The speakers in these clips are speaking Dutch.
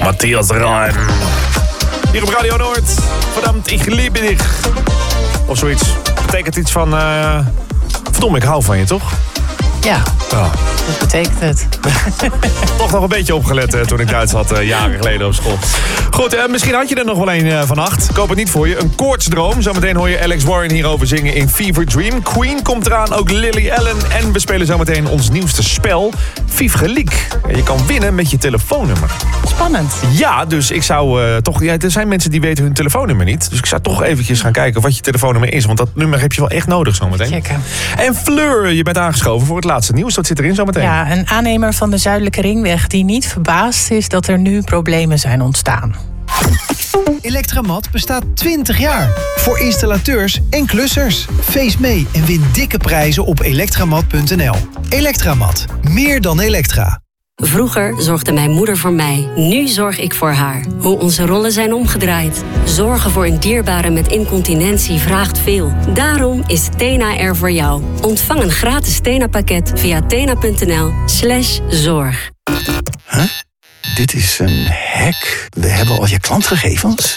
Matthias Reim. Hier op Radio Noord. Verdammt, ik liebe dich. Of zoiets. Betekent iets van... verdomme, ik hou van je, toch? Ja, dat betekent het. Toch nog een beetje opgelet toen ik Duits had jaren geleden op school. Goed, misschien had je er nog wel een vannacht. Ik hoop het niet voor je. Een koortsdroom. Zometeen hoor je Alex Warren hierover zingen in Fever Dream. Queen komt eraan, ook Lily Allen. En we spelen zometeen ons nieuwste spel, Vief Geliek. Je kan winnen met je telefoonnummer. Spannend. Ja, dus ik zou toch... Ja, er zijn mensen die weten hun telefoonnummer niet. Dus ik zou toch eventjes gaan kijken wat je telefoonnummer is. Want dat nummer heb je wel echt nodig zometeen. Checken. En Fleur, je bent aangeschoven voor het laatste nieuws. Wat zit erin zometeen? Ja, een aannemer van de Zuidelijke Ringweg die niet verbaasd is dat er nu problemen zijn ontstaan. Electramat bestaat 20 jaar. Voor installateurs en klussers. Feest mee en win dikke prijzen op elektramat.nl. Elektramat. Meer dan elektra. Vroeger zorgde mijn moeder voor mij. Nu zorg ik voor haar. Hoe onze rollen zijn omgedraaid. Zorgen voor een dierbare met incontinentie vraagt veel. Daarom is Tena er voor jou. Ontvang een gratis Tena-pakket via tena.nl/zorg. Huh? Dit is een hack. We hebben al je klantgegevens.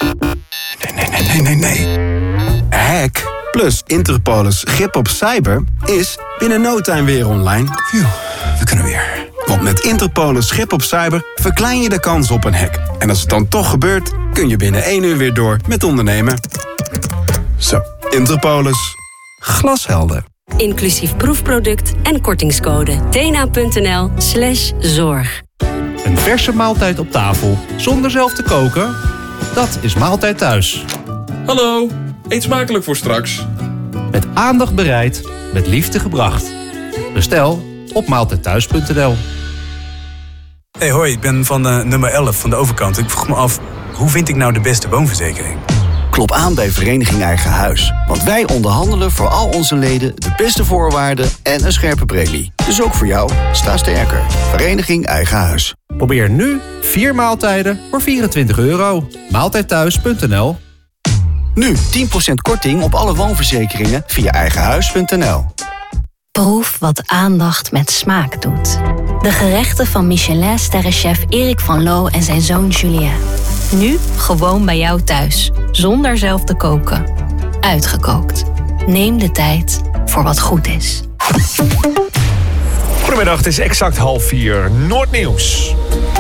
Nee. Hack plus Interpolis grip op cyber is binnen no time weer online. Phew, we kunnen weer. Want met Interpolis grip op cyber verklein je de kans op een hack. En als het dan toch gebeurt, kun je binnen 1 uur weer door met ondernemen. Zo, Interpolis. Glashelder. Inclusief proefproduct en kortingscode. tena.nl/zorg. Een verse maaltijd op tafel, zonder zelf te koken? Dat is Maaltijd Thuis. Hallo, eet smakelijk voor straks. Met aandacht bereid, met liefde gebracht. Bestel op maaltijdthuis.nl. Hey hoi, ik ben van nummer 11 van de overkant. Ik vroeg me af, hoe vind ik nou de beste woonverzekering? Klop aan bij Vereniging Eigen Huis. Want wij onderhandelen voor al onze leden de beste voorwaarden en een scherpe premie. Dus ook voor jou, sta sterker. Vereniging Eigen Huis. Probeer nu 4 maaltijden voor €24. Maaltijdthuis.nl. Nu 10% korting op alle woonverzekeringen via eigenhuis.nl. Proef wat aandacht met smaak doet. De gerechten van Michelin-sterrenchef Erik van Loo en zijn zoon Julien. Nu gewoon bij jou thuis, zonder zelf te koken. Uitgekookt. Neem de tijd voor wat goed is. Goedemiddag, het is exact 3:30. Noordnieuws.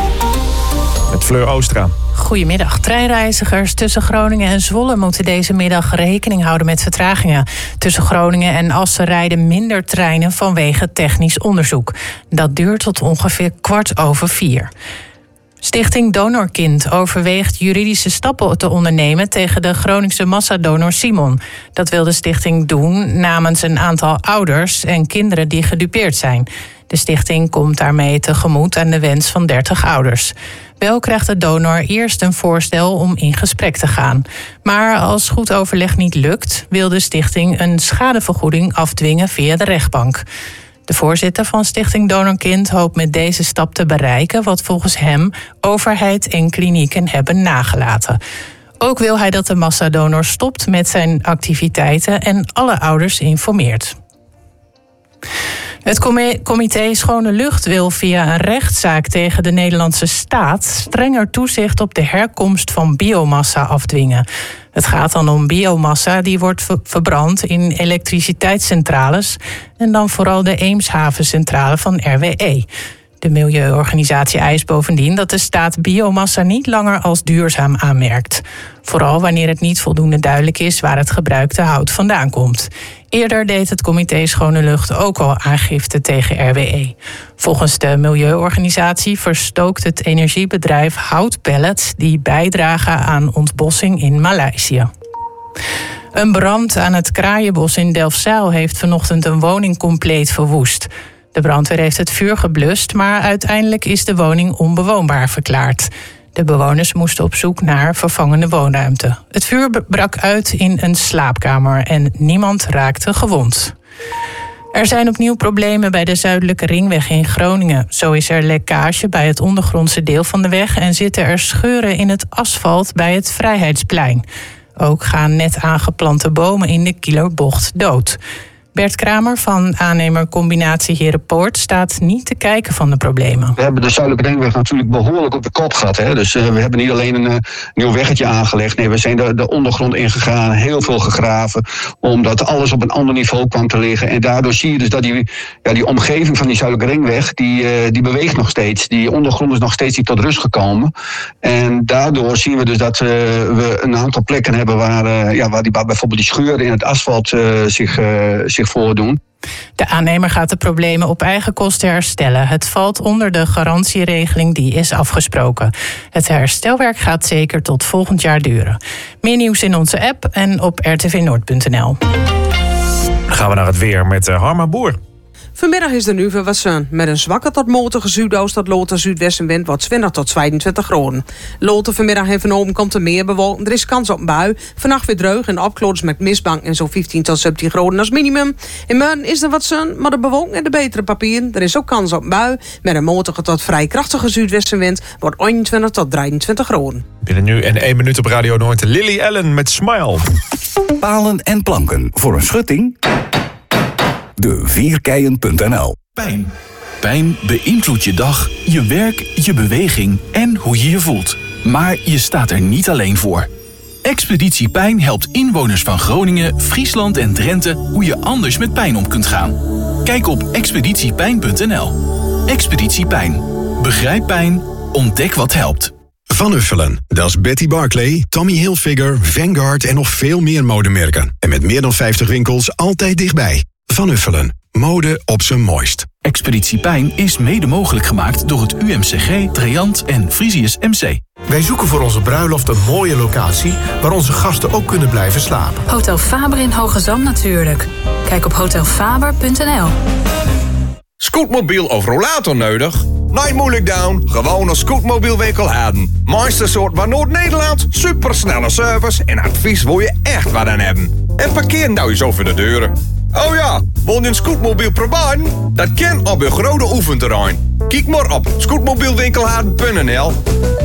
Met Fleur Oostra. Goedemiddag. Treinreizigers tussen Groningen en Zwolle moeten deze middag rekening houden met vertragingen. Tussen Groningen en Assen rijden minder treinen vanwege technisch onderzoek. Dat duurt tot ongeveer 3:15. Stichting Donorkind overweegt juridische stappen te ondernemen tegen de Groningse massadonor Simon. Dat wil de stichting doen namens een aantal ouders en kinderen die gedupeerd zijn. De stichting komt daarmee tegemoet aan de wens van 30 ouders. Wel krijgt de donor eerst een voorstel om in gesprek te gaan. Maar als goed overleg niet lukt, wil de stichting een schadevergoeding afdwingen via de rechtbank. De voorzitter van Stichting Donorkind hoopt met deze stap te bereiken wat volgens hem overheid en klinieken hebben nagelaten. Ook wil hij dat de massadonor stopt met zijn activiteiten en alle ouders informeert. Het comité Schone Lucht wil via een rechtszaak tegen de Nederlandse staat strenger toezicht op de herkomst van biomassa afdwingen. Het gaat dan om biomassa die wordt verbrand in elektriciteitscentrales en dan vooral de Eemshavencentrale van RWE. De milieuorganisatie eist bovendien dat de staat biomassa niet langer als duurzaam aanmerkt. Vooral wanneer het niet voldoende duidelijk is waar het gebruikte hout vandaan komt. Eerder deed het comité Schone Lucht ook al aangifte tegen RWE. Volgens de milieuorganisatie verstookt het energiebedrijf houtpellets die bijdragen aan ontbossing in Maleisië. Een brand aan het Kraaienbos in Delfzijl heeft vanochtend een woning compleet verwoest. De brandweer heeft het vuur geblust, maar uiteindelijk is de woning onbewoonbaar verklaard. De bewoners moesten op zoek naar vervangende woonruimte. Het vuur brak uit in een slaapkamer en niemand raakte gewond. Er zijn opnieuw problemen bij de Zuidelijke Ringweg in Groningen. Zo is er lekkage bij het ondergrondse deel van de weg en zitten er scheuren in het asfalt bij het Vrijheidsplein. Ook gaan net aangeplante bomen in de Kielerbocht dood. Bert Kramer van aannemer Combinatie Herenpoort staat niet te kijken van de problemen. We hebben de Zuidelijke Ringweg natuurlijk behoorlijk op de kop gehad. Hè? Dus we hebben niet alleen een nieuw weggetje aangelegd. Nee, we zijn de ondergrond ingegaan, heel veel gegraven. Omdat alles op een ander niveau kwam te liggen. En daardoor zie je dus dat die omgeving van die Zuidelijke Ringweg, die beweegt nog steeds. Die ondergrond is nog steeds niet tot rust gekomen. En daardoor zien we dus dat we een aantal plekken hebben waar bijvoorbeeld die scheuren in het asfalt zich voordoen. De aannemer gaat de problemen op eigen kosten herstellen. Het valt onder de garantieregeling die is afgesproken. Het herstelwerk gaat zeker tot volgend jaar duren. Meer nieuws in onze app en op rtvnoord.nl. Dan gaan we naar het weer met Harma Boer. Vanmiddag is er nu veel wat zon. Met een zwakke tot matige zuidoost tot lote zuidwestenwind wordt 20 tot 22 graden. Lote vanmiddag en vanavond komt er meer bewolking. Er is kans op een bui. Vannacht weer dreug en opkloders met mistbank en zo'n 15 tot 17 graden als minimum. In morgen is er wat zon, maar de bewolking en de betere papieren. Er is ook kans op een bui. Met een matige tot vrij krachtige zuidwestenwind wordt 21 tot 23 graden. Binnen nu en 1 minuut op Radio Noord. Lily Allen met Smile. Palen en planken voor een schutting? De Vierkeien.nl. Pijn beïnvloedt je dag, je werk, je beweging en hoe je je voelt. Maar je staat er niet alleen voor. Expeditie Pijn helpt inwoners van Groningen, Friesland en Drenthe hoe je anders met pijn om kunt gaan. Kijk op expeditiepijn.nl. Expeditie Pijn. Begrijp pijn, ontdek wat helpt. Van Uffelen, dat is Betty Barclay, Tommy Hilfiger, Vanguard en nog veel meer modemerken. En met meer dan 50 winkels altijd dichtbij. Van Uffelen, mode op zijn mooist. Expeditie Pijn is mede mogelijk gemaakt door het UMCG, Treant en Frisius MC. Wij zoeken voor onze bruiloft een mooie locatie waar onze gasten ook kunnen blijven slapen. Hotel Faber in Hoogezand natuurlijk. Kijk op hotelfaber.nl. Scootmobiel of rollator nodig? Niet moeilijk down, gewoon een scootmobielwinkel hebben. Mooiste soort van Noord-Nederland, supersnelle service en advies wil je echt wat aan hebben. En parkeer nou eens over de deuren. Oh ja, woon je een scootmobiel proberen? Dat kan op een grote oefenterrein. Kijk maar op scootmobielwinkelhaden.nl.